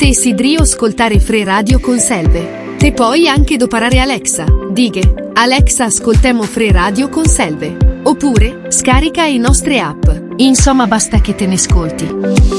Te sidrio ascoltare Free Radio con Selve. Te puoi anche doparare Alexa. Dighe, Alexa ascoltemo Free Radio con Selve. Oppure, scarica le nostre app. Insomma basta che te ne ascolti.